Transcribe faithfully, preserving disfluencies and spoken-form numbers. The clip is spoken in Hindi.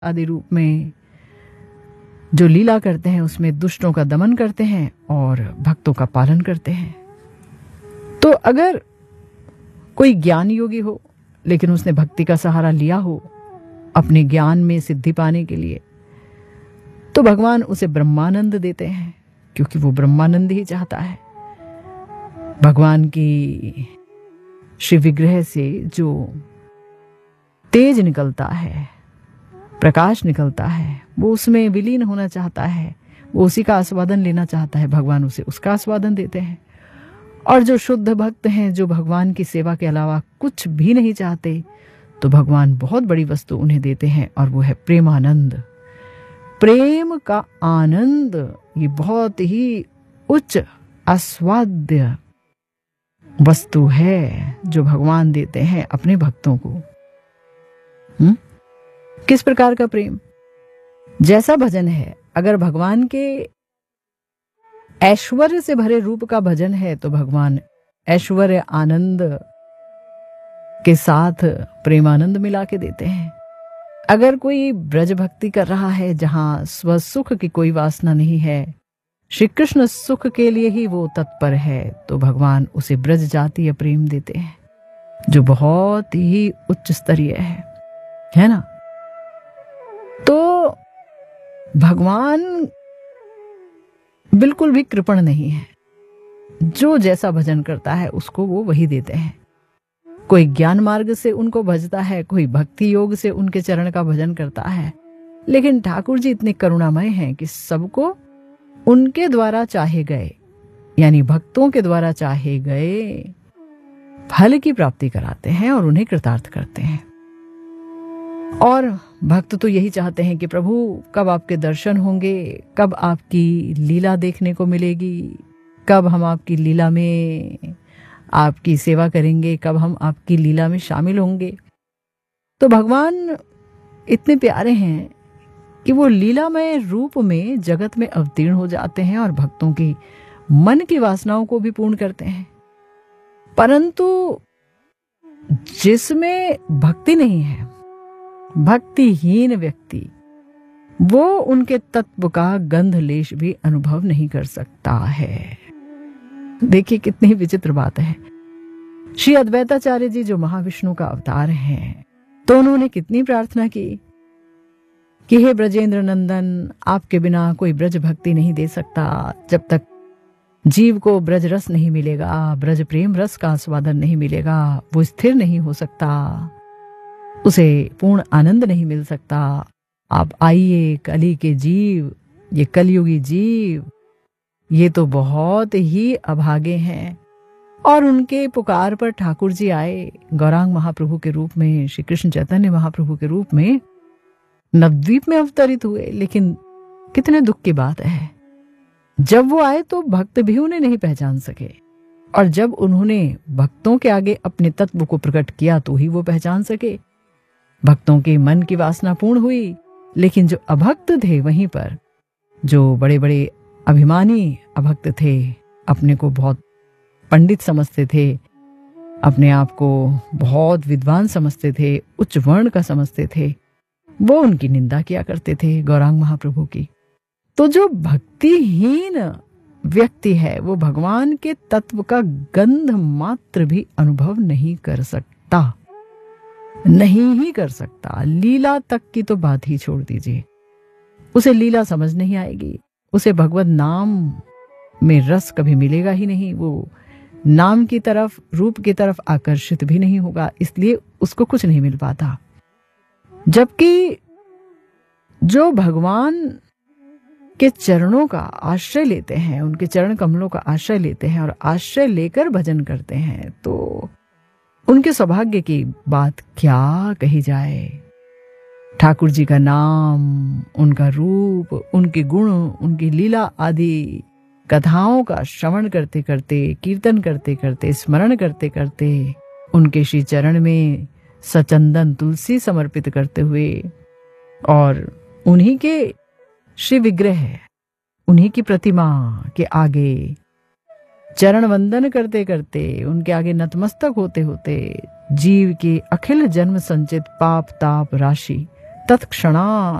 आदि रूप में जो लीला करते हैं उसमें दुष्टों का दमन करते हैं और भक्तों का पालन करते हैं। तो अगर कोई ज्ञान योगी हो लेकिन उसने भक्ति का सहारा लिया हो अपने ज्ञान में सिद्धि पाने के लिए, तो भगवान उसे ब्रह्मानंद देते हैं, क्योंकि वो ब्रह्मानंद ही चाहता है। भगवान की शिव विग्रह से जो तेज निकलता है, प्रकाश निकलता है, वो उसमें विलीन होना चाहता है, वो उसी का आस्वादन लेना चाहता है। भगवान उसे उसका आस्वादन देते हैं। और जो शुद्ध भक्त हैं, जो भगवान की सेवा के अलावा कुछ भी नहीं चाहते, तो भगवान बहुत बड़ी वस्तु उन्हें देते हैं, और वो है प्रेमानंद। प्रेम का आनंद ये बहुत ही उच्च आस्वाद्य वस्तु है जो भगवान देते हैं अपने भक्तों को। हुँ? किस प्रकार का प्रेम? जैसा भजन है, अगर भगवान के ऐश्वर्य से भरे रूप का भजन है तो भगवान ऐश्वर्य आनंद के साथ प्रेमानंद मिला के देते हैं। अगर कोई ब्रज भक्ति कर रहा है जहां स्वसुख की कोई वासना नहीं है, श्री कृष्ण सुख के लिए ही वो तत्पर है, तो भगवान उसे ब्रज जातीय प्रेम देते हैं, जो बहुत ही उच्च स्तरीय है, है ना। तो भगवान बिल्कुल भी कृपण नहीं है। जो जैसा भजन करता है उसको वो वही देते हैं। कोई ज्ञान मार्ग से उनको भजता है, कोई भक्ति योग से उनके चरण का भजन करता है, लेकिन ठाकुर जी इतने करुणामय हैं कि सबको उनके द्वारा चाहे गए, यानी भक्तों के द्वारा चाहे गए फल की प्राप्ति कराते हैं और उन्हें कृतार्थ करते हैं। और भक्त तो यही चाहते हैं कि प्रभु कब आपके दर्शन होंगे, कब आपकी लीला देखने को मिलेगी, कब हम आपकी लीला में आपकी सेवा करेंगे, कब हम आपकी लीला में शामिल होंगे। तो भगवान इतने प्यारे हैं कि वो लीलामय रूप में जगत में अवतीर्ण हो जाते हैं और भक्तों की मन की वासनाओं को भी पूर्ण करते हैं। परंतु जिसमें भक्ति नहीं है, भक्तिहीन व्यक्ति, वो उनके तत्व का गंध लेश भी अनुभव नहीं कर सकता है। देखिए कितनी विचित्र बात है। श्री अद्वैताचार्य जी जो महाविष्णु का अवतार हैं, तो उन्होंने कितनी प्रार्थना की कि हे ब्रजेंद्र नंदन, आपके बिना कोई ब्रज भक्ति नहीं दे सकता। जब तक जीव को ब्रज रस नहीं मिलेगा, ब्रज प्रेम रस का आस्वादन नहीं मिलेगा, वो स्थिर नहीं हो सकता, उसे पूर्ण आनंद नहीं मिल सकता। आप आइए, कली के जीव, ये कलयुगी जीव, ये तो बहुत ही अभागे हैं। और उनके पुकार पर ठाकुर जी आए, गौरांग महाप्रभु के रूप में, श्री कृष्ण चैतन्य महाप्रभु के रूप में नवद्वीप में अवतरित हुए। लेकिन कितने दुख की बात है, जब वो आए तो भक्त भी उन्हें नहीं पहचान सके, और जब उन्होंने भक्तों के आगे अपने तत्व को प्रकट किया तो ही वो पहचान सके। भक्तों के मन की वासना पूर्ण हुई, लेकिन जो अभक्त थे वहीं पर, जो बड़े बड़े अभिमानी अभक्त थे, अपने को बहुत पंडित समझते थे, अपने आप को बहुत विद्वान समझते थे, उच्च वर्ण का समझते थे, वो उनकी निंदा किया करते थे गौरांग महाप्रभु की। तो जो भक्तिहीन व्यक्ति है वो भगवान के तत्व का गंध मात्र भी अनुभव नहीं कर सकता, नहीं ही कर सकता। लीला तक की तो बात ही छोड़ दीजिए, उसे लीला समझ नहीं आएगी, उसे भगवत नाम में रस कभी मिलेगा ही नहीं, वो नाम की तरफ, रूप की तरफ आकर्षित भी नहीं होगा, इसलिए उसको कुछ नहीं मिल पाता। जबकि जो भगवान के चरणों का आश्रय लेते हैं, उनके चरण कमलों का आश्रय लेते हैं और आश्रय लेकर भजन करते हैं, तो उनके सौभाग्य की बात क्या कही जाए। ठाकुर जी का नाम, उनका रूप, उनके गुण, उनकी लीला आदि कथाओं का श्रवण करते करते, कीर्तन करते करते, स्मरण करते करते, उनके श्री चरण में सचंदन तुलसी समर्पित करते हुए और उन्हीं के श्री विग्रह, उन्हीं की प्रतिमा के आगे चरण वंदन करते करते, उनके आगे नतमस्तक होते होते जीव के अखिल जन्म संचित पाप ताप राशि तत्क्षणात्